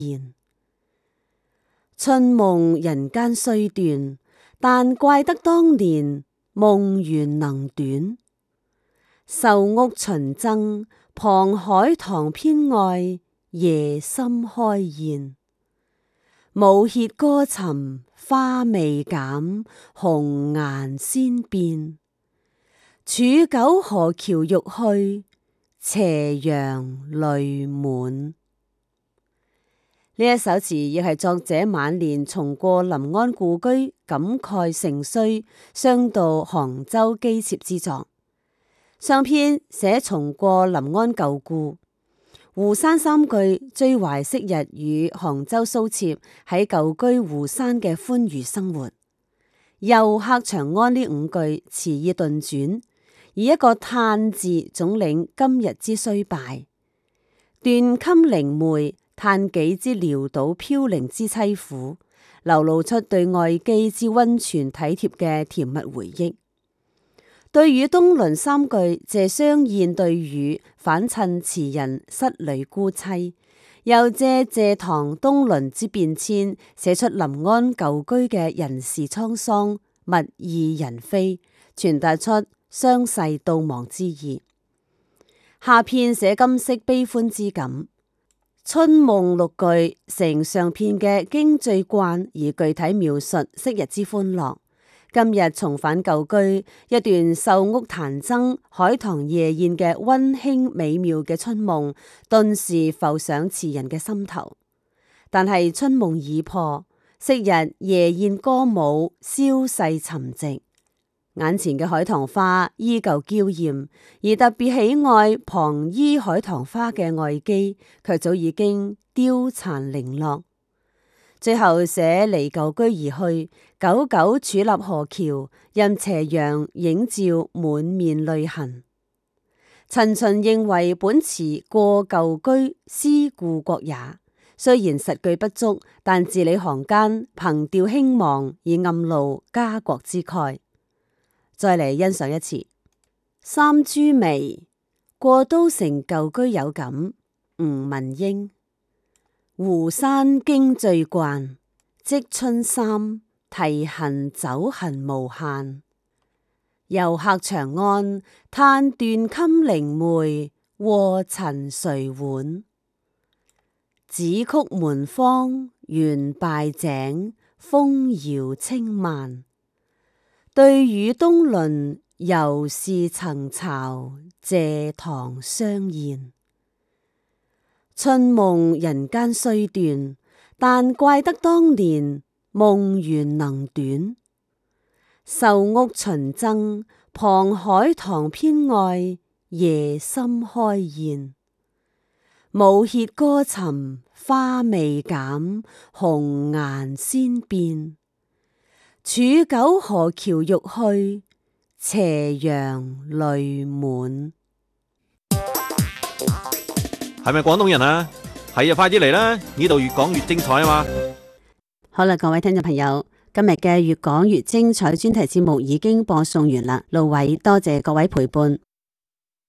春夢人間雖斷，但怪得當年夢緣能短。壽屋秦僧傍海棠偏愛，夜深開宴。舞榭歌沉花未減，紅顏先變。處久河橋欲去，斜陽淚滿。呢一首詞亦係作者晚年重過臨安故居，感慨盛衰，傷悼杭州姬妾之作。上篇寫重過臨安舊故，湖山三句追懷昔日與杭州蘇妾喺舊居湖山嘅歡愉生活。遊客長安呢五句詞意頓轉，以一個嘆字總領今日之衰敗，斷衾靈媒嘆己之潦倒飄零之淒苦，流露出對愛姬之溫存體貼嘅甜蜜回憶。對語東鄰三句借相燕對語反襯詞人失女孤妻，又借謝堂東鄰之變遷寫出臨安舊居嘅人事滄桑、物是人非，傳達出傷逝悼亡之意。下片寫今昔悲歡之感，春夢六句成上片嘅京劇慣而具體描述昔日之歡樂。今日重返舊居，一段壽屋檀僧海棠夜宴嘅溫馨美妙嘅春夢，頓時浮上詞人嘅心頭。但係春夢已破，昔日夜宴歌舞消逝沉寂，眼前嘅海棠花依舊嬌艷，而特別喜愛旁依海棠花嘅愛姬，卻早已經凋殘零落。最後寫離舊居而去，久久矗立河橋，任斜陽映照滿面淚痕。陳循認為本詞過舊居思故國也，雖然實句不足，但字裏行間憑吊興亡而暗露家國之慨。再嚟欣賞一詞，三株薇，過都城舊居有感，吳文英。湖山經醉慣，織春衫，啼痕酒痕無限。遊客長安，嘆斷衾靈媒，禍塵誰挽？紫曲門芳，緣敗井，風搖清漫。對語東鄰，猶是曾巢，謝堂相燕。春夢人間雖斷，但怪得當年夢緣能短。壽屋秦僧傍海棠偏愛，夜深開宴。舞榭歌沉花未減，紅顏先變。處久河橋欲去，斜陽淚滿。 係咪廣東人啊？係啊，快啲嚟啦！呢度越講越精彩啊嘛！ 好啦，各位聽眾朋友，今日嘅越講越精彩專題節目已經播送完啦。盧偉多謝各位陪伴。